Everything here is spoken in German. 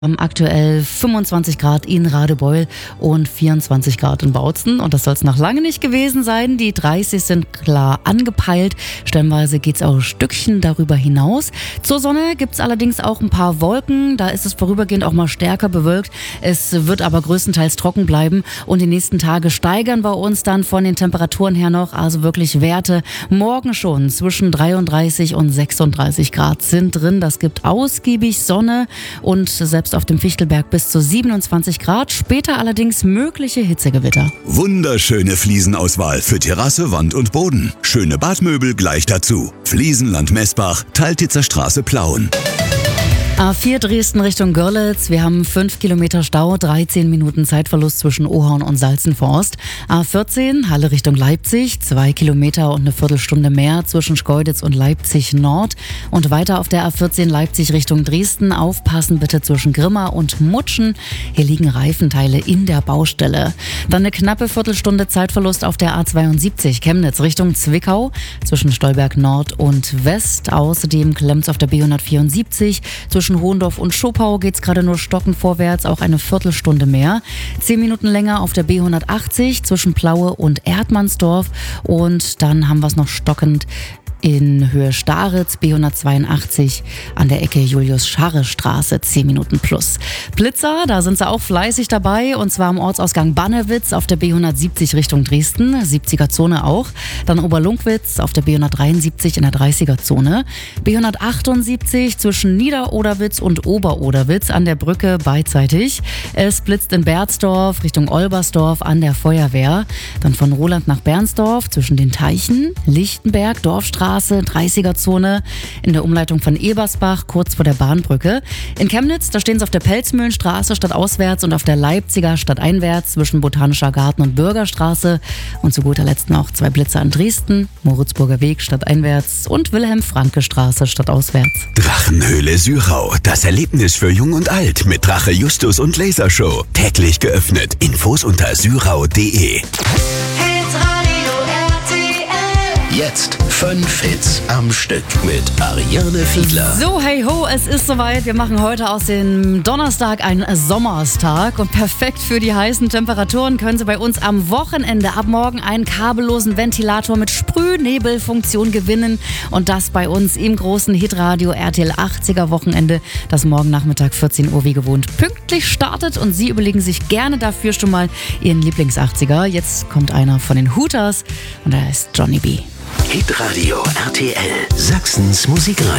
Aktuell 25 Grad in Radebeul und 24 Grad in Bautzen. Und das soll es noch lange nicht gewesen sein. Die 30 sind klar angepeilt. Stellenweise geht es auch ein Stückchen darüber hinaus. Zur Sonne gibt es allerdings auch ein paar Wolken. Da ist es vorübergehend auch mal stärker bewölkt. Es wird aber größtenteils trocken bleiben. Und die nächsten Tage steigern wir uns dann von den Temperaturen her noch. Also wirklich Werte morgen schon zwischen 33 und 36 Grad sind drin. Das gibt ausgiebig Sonne und selbst auf dem Fichtelberg bis zu 27 Grad, später allerdings mögliche Hitzegewitter. Wunderschöne Fliesenauswahl für Terrasse, Wand und Boden. Schöne Badmöbel gleich dazu. Fliesenland Messbach, Taltitzer Straße Plauen. A4 Dresden Richtung Görlitz. Wir haben 5 Kilometer Stau, 13 Minuten Zeitverlust zwischen Ohorn und Salzenforst. A14 Halle Richtung Leipzig, 2 Kilometer und eine Viertelstunde mehr zwischen Schkeuditz und Leipzig Nord. Und weiter auf der A14 Leipzig Richtung Dresden. Aufpassen bitte zwischen Grimma und Mutschen. Hier liegen Reifenteile in der Baustelle. Dann eine knappe Viertelstunde Zeitverlust auf der A72 Chemnitz Richtung Zwickau zwischen Stolberg Nord und West. Außerdem klemmt's auf der B174 zwischen Hohendorf und Schopau geht's gerade nur stockend vorwärts, auch eine Viertelstunde mehr. 10 Minuten länger auf der B180 zwischen Plaue und Erdmannsdorf. Und dann haben wir es noch stockend in Höhe Staritz, B182 an der Ecke Julius-Scharre-Straße, 10 Minuten plus. Blitzer, da sind sie auch fleißig dabei, und zwar am Ortsausgang Bannewitz auf der B170 Richtung Dresden, 70er-Zone auch. Dann Oberlungwitz auf der B173 in der 30er-Zone. B178 zwischen Niederoderwitz und Oberoderwitz an der Brücke beidseitig. Es blitzt in Berzdorf Richtung Olbersdorf an der Feuerwehr. Dann von Roland nach Bernsdorf zwischen den Teichen, Lichtenberg, Dorfstraße, 30er-Zone in der Umleitung von Ebersbach, kurz vor der Bahnbrücke. In Chemnitz, da stehen sie auf der Pelzmühlenstraße stadtauswärts und auf der Leipziger stadteinwärts zwischen Botanischer Garten und Bürgerstraße. Und zu guter Letzt noch 2 Blitzer an Dresden, Moritzburger Weg stadteinwärts und Wilhelm-Franke-Straße stadtauswärts. Drachenhöhle Sürau, das Erlebnis für Jung und Alt mit Drache Justus und Lasershow. Täglich geöffnet. Infos unter syrau.de. Jetzt 5 Hits am Stück mit Ariane Fiedler. So, hey ho, es ist soweit. Wir machen heute aus dem Donnerstag einen Sommerstag. Und perfekt für die heißen Temperaturen können Sie bei uns am Wochenende ab morgen einen kabellosen Ventilator mit Sprühnebelfunktion gewinnen. Und das bei uns im großen Hitradio RTL 80er Wochenende, das morgen Nachmittag 14 Uhr wie gewohnt pünktlich startet. Und Sie überlegen sich gerne dafür schon mal Ihren Lieblings-80er. Jetzt kommt einer von den Hooters und er ist Johnny B. Hitradio RTL, Sachsens Musikradio.